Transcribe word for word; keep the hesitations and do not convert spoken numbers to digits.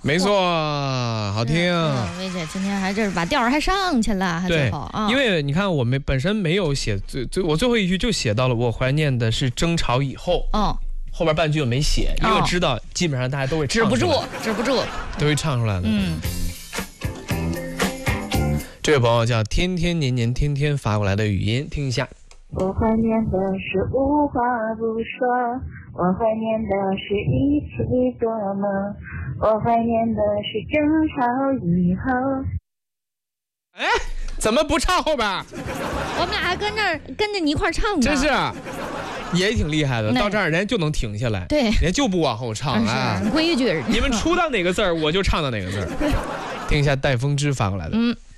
没错，好听。 薇姐今天还这是把调儿还上去了，还最后啊， 因为你看我们本身没有写最最，我最后一句就写到了我怀念的是争吵以后， 哦， 后边半句我没写，因为我知道基本上大家都会止不住，止不住， 都会唱出来的。 嗯。 这位朋友叫天天年年天天发过来的语音，听一下。 我怀念的是无话不说，我怀念的是一起做梦，我怀念的是争吵以后。 哎，怎么不唱后边？ 我们俩还跟这儿跟着你一块唱呢， 真是也挺厉害的。到这儿人家就能停下来， 对， 人家就不往后唱啊， 规矩。 你们出到哪个字儿，我就唱到哪个字儿。听一下戴风之发过来的。 嗯。